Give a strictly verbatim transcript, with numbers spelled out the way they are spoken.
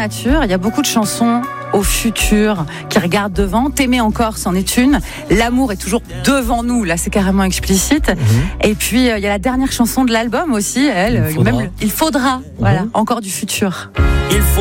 nature. Il y a beaucoup de chansons au futur, qui regardent devant. T'aimer encore, c'en est une. L'amour est toujours devant nous. Là, c'est carrément explicite. Mmh. Et puis, il euh, y a la dernière chanson de l'album aussi. Elle, il faudra. Même le, il faudra. Mmh. Voilà, encore du futur. Il faut